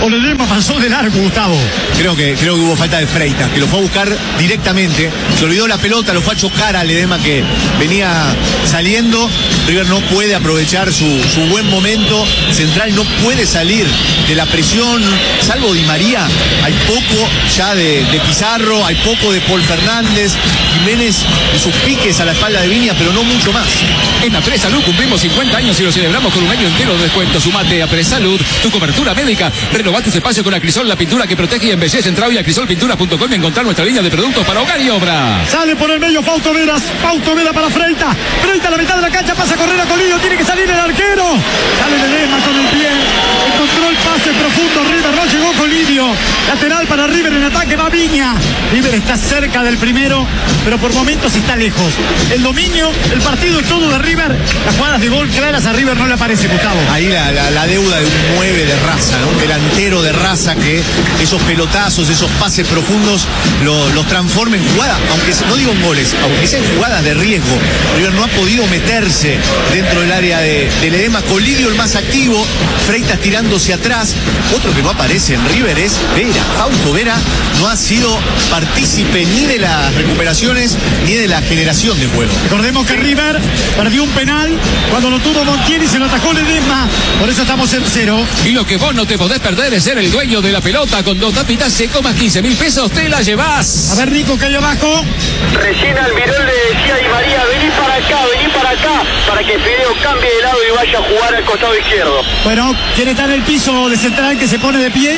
o Ledesma pasó de largo, Gustavo? Creo que hubo falta de Freitas, que lo fue a buscar directamente, se olvidó la pelota, lo fue a chocar a Ledesma que venía saliendo. River no puede aprovechar su buen momento, Central no puede salir de la presión, salvo Di María, hay poco ya de Pizarro, hay poco de Paul Fernández, Jiménez y sus piques a la espalda de Viña, pero no mucho más. En la Presalud cumplimos 50 años y lo celebramos con un año entero de descuento. Sumate a Presalud, tu cobertura médica. Renová tus espacios con Acrisol, la pintura que protege y embellece. Entra hoy a acrisolpinturas.com y encontrar nuestra línea de productos para hogar y obra. Sale por el medio Fausto Vera para Freitas. Freitas a la mitad de la cancha, pasa a correr a Colidio, tiene que salir el arquero. Sale Ledesma con el pie. Encontró el pase profundo, River no llegó Colidio. Lateral para River en ataque, va Viña. River está cerca del primero, pero por momentos está lejos. El dominio, el partido es todo de River. Las jugadas de gol claras a River no le aparece, Gustavo. Ahí la deuda de un 9 de raza, ¿no? Un delantero de raza que esos pelotazos, esos pases profundos los transforma en jugadas, aunque no digo en goles, aunque sean jugadas de riesgo. River no ha podido meterse dentro del área de Ledesma. Colidio el más activo, Freitas tirándose atrás. Otro que no aparece en River es Vera. Fausto Vera no ha sido partícipe ni de las recuperaciones ni de la generación de juego. Recordemos que River perdió un penal cuando lo tuvo Montiel y se lo atajó Ledesma. Por eso estamos en 0. Y lo que vos no te podés perder es ser el dueño de la pelota. Con 2 tapitas seco más 15.000 pesos te la llevás. A ver, Nico, que hay abajo. Recién Almirón le decía a Di María, vení para acá, para que Fideo cambie de lado y vaya a jugar al costado izquierdo. Bueno, quiere estar en el piso de Central que se pone de pie.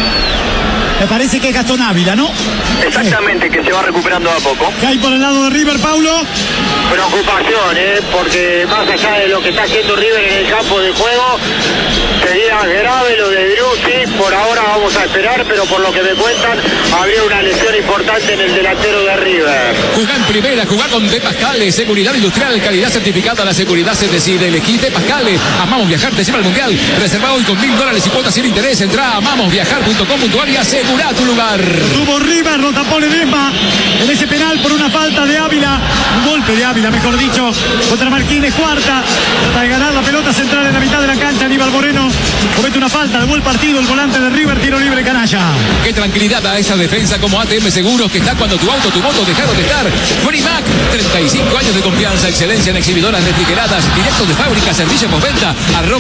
Me parece que es Gastón Ávila, ¿no? Exactamente, que se va recuperando a poco. ¿Qué hay por el lado de River, Paulo? Preocupación, porque más allá de lo que está haciendo River en el campo de juego, sería grave lo de Driussi. Por ahora vamos a esperar, pero por lo que me cuentan, habría una lesión importante en el delantero de River. Jugá en primera, jugá con De Pascale, seguridad industrial, calidad certificada, la seguridad se decide. Elegí De Pascale, amamos viajar, te lleva al mundial. Reserva hoy con $1000 y cuotas sin interés. Entra a amamosviajar.com.ar y asegura tu lugar. Tuvo River, lo tapó Ledesma en ese penal por una falta de Ávila, un golpe de Ávila, mejor dicho, contra Marquínez. Cuarta, trata de ganar la pelota Central en la mitad de la cancha. Aníbal Moreno comete una falta, dejó el partido el volante de River, tiro libre canalla. Qué tranquilidad a esa defensa como ATM Seguros, que está cuando tu auto, tu moto dejaron de estar. Freemac, 35 años de confianza, excelencia en exhibidoras refrigeradas, directo de fábrica, servicio postventa,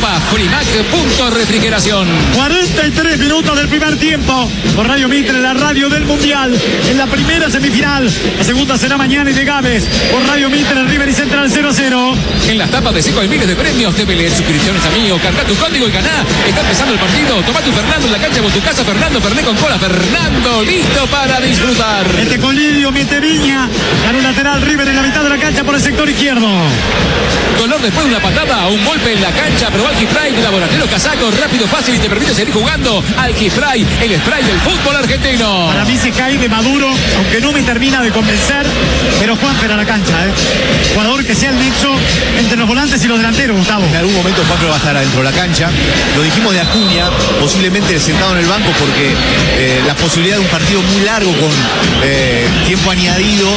@freemac.refrigeración. 43 minutos del primer tiempo por Radio Mitre, la radio del Mundial, en la primera semifinal. La segunda será mañana y de Gaves por Radio Mitre, River y Central 0-0. En las tapas de Seco hay miles de premios. TPL, suscripciones amigo, carga tu código y ganá. Está empezando el partido. Toma tu Fernando en la cancha con tu casa. Fernando Ferné con cola. Fernando, listo para disfrutar. Este Colidio, mete Viña. Ganó un lateral River en la mitad de la cancha por el sector izquierdo. Dolor después de una patada, un golpe en la cancha, pero Algispray de Laboratorio Casaco, rápido, fácil y te permite seguir jugando. Algispray, el spray del fútbol argentino. Para mí se cae de Maduro, aunque no me termina de convencer, pero Juanfer a la cancha, jugador que sea el nexo entre los volantes y los delanteros, Gustavo. En algún momento Juanfer va a estar adentro de la cancha. Lo dijimos de Acuña, posiblemente sentado en el banco porque la posibilidad de un partido muy largo con tiempo añadido,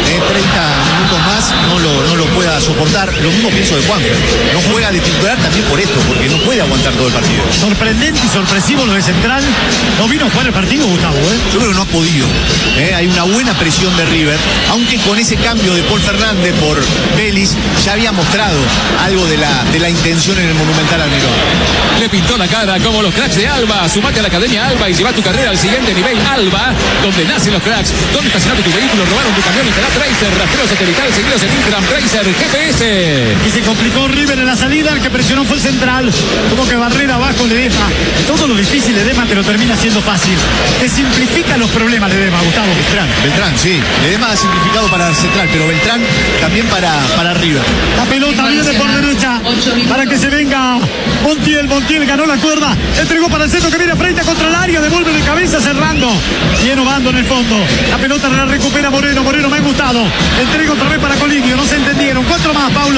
30 minutos más, no lo pueda soportar. Lo mismo pienso de Juanfer. No juega de titular también por esto, porque no puede aguantar todo el partido. Sorprendente y sorpresivo lo de Central. No vino a jugar el partido, Gustavo, Yo creo que no ha podido. Hay una buena presión de River, aunque con ese cambio de Paul Fernández por Vélez ya había mostrado algo de la intención en el Monumental Almirón. Le pintó la cara como los cracks de Alba. Sumate a la Academia Alba y lleva tu carrera al siguiente nivel. Alba, donde nacen los cracks. ¿Dónde estacionaste tu vehículo? Robaron tu camión. Instalá Tracer, rastreo satelital, seguidos en Instagram, Tracer, GPS. Y se complicó River en la salida. El que presionó fue Central. Tuvo que barrer abajo Ledesma. Todo lo difícil Ledesma te lo termina siendo fácil. Te simplifica los problemas Ledesma, Gustavo. Beltrán, sí. Ledesma ha simplificado para Central, pero Beltrán también para River. La pelota viene por derecha para que se venga Montiel. Montiel ganó la cuerda, entregó para el centro que viene Freitas contra el área, devuelve de cabeza cerrando. Bien Obando en el fondo. La pelota la recupera Moreno. Moreno me ha gustado. Entrega otra vez para Colidio. No se entendieron. ¿Cuánto más, Paulo?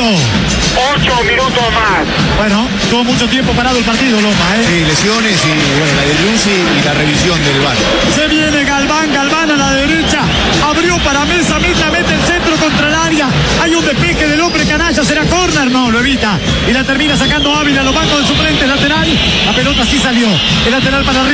8 minutos más. Bueno, tuvo mucho tiempo parado el partido, Loma, Sí, lesiones y bueno, la de Driussi y la revisión del VAR. Se viene Galván a la derecha. Abrió para Mesa, mete el centro contra el área. Hay un despeje del hombre canalla, será córner, no, lo evita. Y la termina sacando Ávila, los bancos de su frente, lateral. La pelota sí salió. El lateral para arriba.